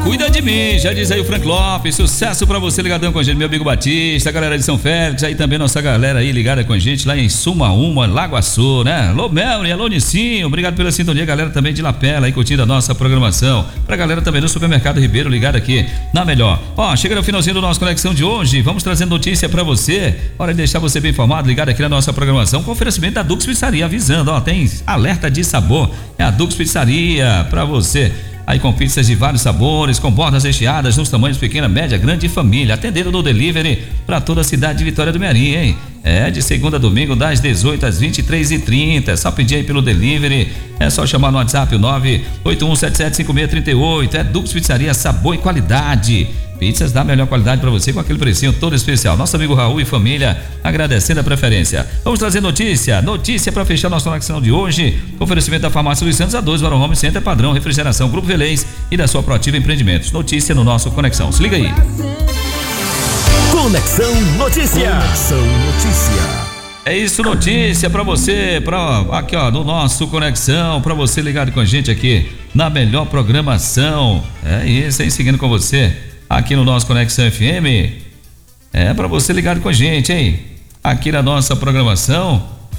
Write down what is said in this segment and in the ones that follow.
Cuida de mim, já diz aí o Frank Lopes. Sucesso pra você ligadão com a gente, meu amigo Batista, a galera de São Félix, aí também nossa galera aí ligada com a gente lá em Sumaúma, Lagoaçu, né? Alô Melri, alô Nicinho, obrigado pela sintonia, galera também de Lapela aí curtindo a nossa programação. Pra galera também do Supermercado Ribeiro ligado aqui na melhor. Ó, chega no finalzinho do nosso Conexão de hoje, vamos trazendo notícia pra você, hora de deixar você bem informado, ligado aqui na nossa programação, com oferecimento da Dux Pizzaria, avisando, ó, tem alerta de sabor, é a Dux Pizzaria pra você. Aí com pizzas de vários sabores, com bordas recheadas nos tamanhos pequena, média, grande e família, atendendo no delivery para toda a cidade de Vitória do Mearim, hein? É de segunda a domingo das 18 às 23h30, só pedir aí pelo delivery, é só chamar no WhatsApp o 981775638, é Dux Pizzaria, sabor e qualidade. Pizzas da melhor qualidade para você com aquele precinho todo especial. Nosso amigo Raul e família agradecendo a preferência. Vamos trazer notícia para fechar nossa conexão de hoje. Oferecimento da Farmácia Luiz Santos A2, Varão Home Center, Padrão Refrigeração, Grupo Velez e da sua Proativa Empreendimentos. Notícia no nosso Conexão. Se liga aí. Conexão Notícia. Conexão Notícia. É isso, notícia pra você, aqui ó, no nosso Conexão, pra você ligado com a gente aqui na melhor programação. É isso, hein, seguindo com você aqui no nosso Conexão FM. É pra você ligado com a gente, hein, aqui na nossa programação.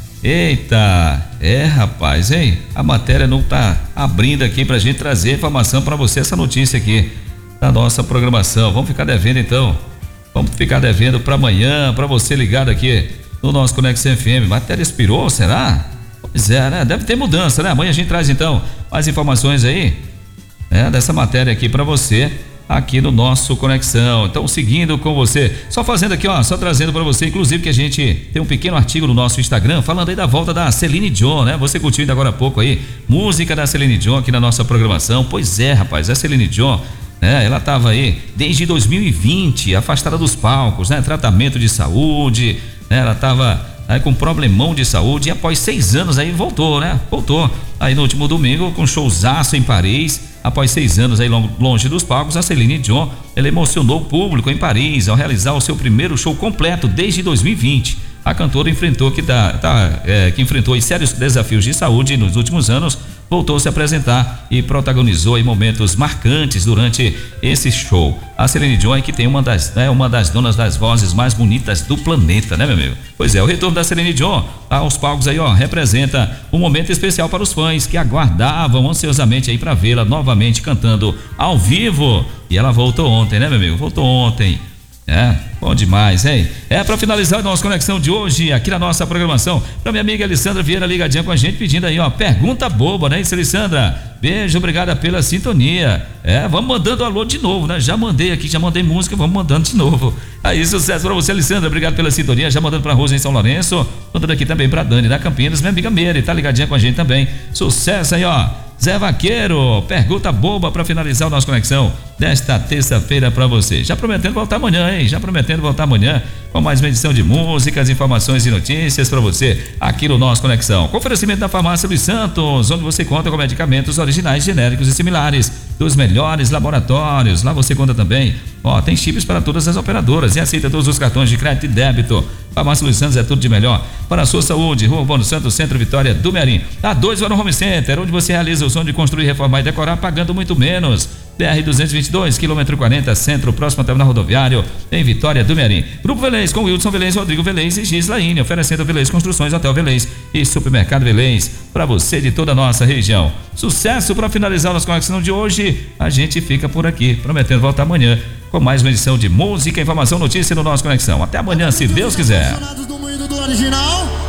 Eita, rapaz, hein, a matéria não tá abrindo aqui pra gente trazer informação pra você, essa notícia aqui da nossa programação. Vamos ficar devendo então, vamos ficar devendo pra amanhã, pra você ligado aqui no nosso Conexão FM. Matéria expirou, será? Pois é, né? Deve ter mudança, né? Amanhã a gente traz então mais informações aí, né, dessa matéria aqui pra você aqui no nosso Conexão. Então, seguindo com você, só fazendo aqui, ó, só trazendo pra você, inclusive que a gente tem um pequeno artigo no nosso Instagram falando aí da volta da Celine Dion, né? Você curtiu ainda agora há pouco aí, música da Celine Dion aqui na nossa programação. Pois é, rapaz, a Celine Dion, ela estava aí desde 2020 afastada dos palcos, né? Tratamento de saúde, né? Ela estava aí com problemão de saúde e após 6 anos aí voltou, né? Voltou aí no último domingo com showzaço em Paris. Após 6 anos aí longe dos palcos, a Celine Dion, ela emocionou o público em Paris ao realizar o seu primeiro show completo desde 2020. A cantora enfrentou que enfrentou aí sérios desafios de saúde nos últimos anos, voltou a se apresentar e protagonizou aí momentos marcantes durante esse show. A Celine Dion, que tem uma das donas das vozes mais bonitas do planeta, né, meu amigo? Pois é, o retorno da Celine Dion aos palcos aí, ó, representa um momento especial para os fãs que aguardavam ansiosamente aí para vê-la novamente cantando ao vivo. E ela voltou ontem, né, meu amigo? Voltou ontem. Bom demais, hein? Pra finalizar a nossa conexão de hoje aqui na nossa programação, pra minha amiga Alessandra Vieira ligadinha com a gente, pedindo aí, ó, pergunta boba, né, isso, Alessandra? Beijo, obrigada pela sintonia. Vamos mandando alô de novo, né? Já mandei aqui, já mandei música, vamos mandando de novo. Aí, sucesso pra você, Alessandra, obrigado pela sintonia, já mandando pra Rosa em São Lourenço, mandando aqui também pra Dani da Campinas, minha amiga Meire, tá ligadinha com a gente também. Sucesso aí, ó. Zé Vaqueiro, pergunta boba para finalizar o nosso Conexão desta terça-feira para você. Já prometendo voltar amanhã, hein? Já prometendo voltar amanhã com mais uma edição de músicas, informações e notícias para você aqui no nosso Conexão. Com oferecimento da Farmácia Luiz Santos, onde você conta com medicamentos originais, genéricos e similares dos melhores laboratórios. Lá você conta também, ó, tem chips para todas as operadoras e aceita todos os cartões de crédito e débito. Farmácia Luiz Santos é tudo de melhor para a sua saúde. Rua Bono Santos, Centro Vitória do Mearim. A2 Varão Home Center, onde você realiza o sonho de construir, reformar e decorar pagando muito menos. BR-222, quilômetro 40, centro, próximo ao terminal rodoviário, em Vitória do Mearim. Grupo Velez, com Wilson Velez, Rodrigo Velez e Gislaine, oferecendo Velez Construções, Hotel Velez e Supermercado Velez, para você de toda a nossa região. Sucesso para finalizar a nossa conexão de hoje. A gente fica por aqui, prometendo voltar amanhã com mais uma edição de música, informação, notícia no nosso Conexão. Até amanhã, se Deus quiser. Do original.